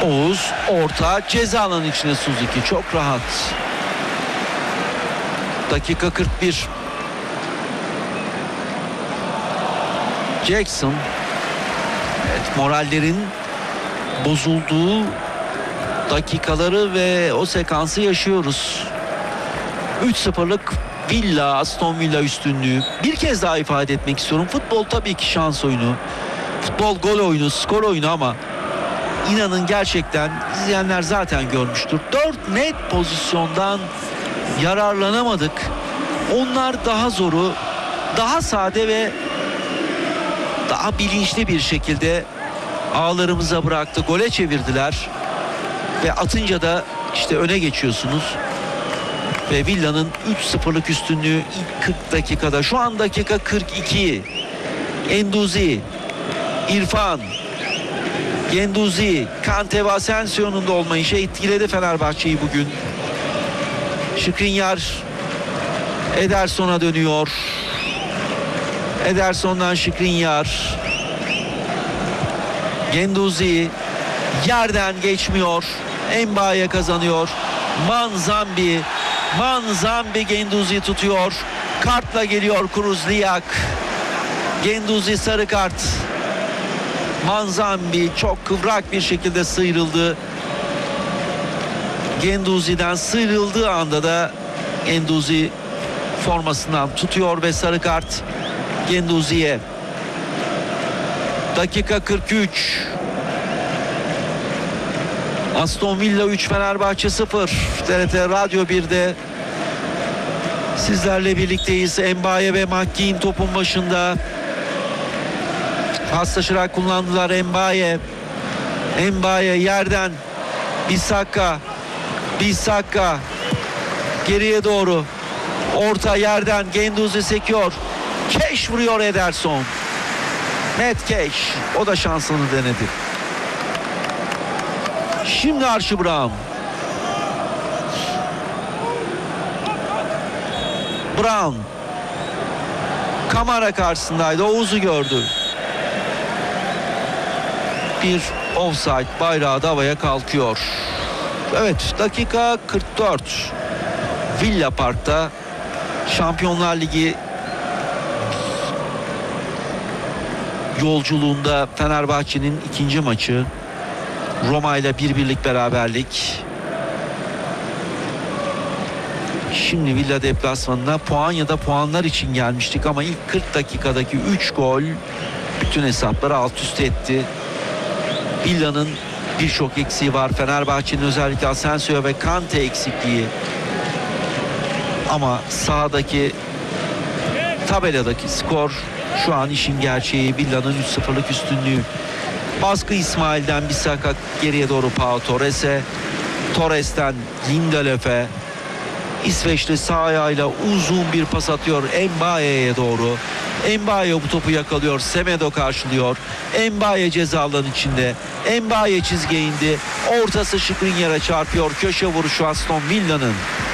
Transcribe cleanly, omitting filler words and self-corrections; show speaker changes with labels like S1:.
S1: Oğuz orta ceza alanı içine, Suzuki çok rahat. Dakika 41. Jackson. Evet, morallerin bozulduğu dakikaları ve o sekansı yaşıyoruz. 3-0'lık Villa, Aston Villa üstünlüğü. Bir kez daha ifade etmek istiyorum. Futbol tabii ki şans oyunu. Futbol gol oyunu, skor oyunu ama inanın gerçekten izleyenler zaten görmüştür. 4 net pozisyondan yararlanamadık. Onlar daha zoru, daha sade ve daha bilinçli bir şekilde ağlarımıza bıraktı. Gole çevirdiler. Ve atınca da işte öne geçiyorsunuz. Ve Villa'nın 3-0'lık üstünlüğü ilk 40 dakikada. Şu an dakika 42. Enduzi, İrfan, Genduzi, Kante ve Asensio'nun da olmayışı etkiledi Fenerbahçe'yi bugün. Skriniar Ederson'a dönüyor. Ederson'dan Skriniar. Genduzi yerden geçmiyor. Mbaye kazanıyor. Manzambi Genduzi tutuyor. Kartla geliyor Kruzliak. Genduzi sarı kart. Manzambi çok kıvrak bir şekilde sıyrıldı. Genduzi'den sıyrıldığı anda da Genduzi formasından tutuyor ve sarı kart Genduzi'ye. Dakika 43. Aston Villa 3, Fenerbahçe 0. TRT Radyo 1'de sizlerle birlikteyiz. Mbaye ve McGinn topun başında. Paslaşarak kullandılar Mbaye. Mbaye yerden Bissaka geriye doğru. Orta yerden Genduzi sekiyor. Keş vuruyor Ederson. Matt Keş. O da şansını denedi. Şimdi Archie Brown. Kamara karşısındaydı. Oğuz'u gördü. Bir offside bayrağı da havaya kalkıyor. Evet, dakika 44. Villa Park'ta Şampiyonlar Ligi yolculuğunda Fenerbahçe'nin ikinci maçı. Roma ile 1-1'lik beraberlik. Şimdi Villa deplasmanına puan ya da puanlar için gelmiştik ama ilk 40 dakikadaki 3 gol bütün hesapları alt üst etti. Villa'nın birçok eksiği var. Fenerbahçe'nin özellikle Asensio ve Kante eksikliği. Ama sahadaki, tabeladaki skor şu an işin gerçeği. Villa'nın 3-0'lık üstünlüğü. Baskı İsmail'den Bissaka geriye doğru Pau Torres'e. Torres'ten Lindelöf'e. İsveçli sağ ayağıyla uzun bir pas atıyor Mbaye'ye doğru. Mbaye bu topu yakalıyor. Semedo karşılıyor. Mbaye ceza alanı içinde. Mbaye çizgiye indi. Ortası Skriniar'a çarpıyor. Köşe vuruşu Aston Villa'nın.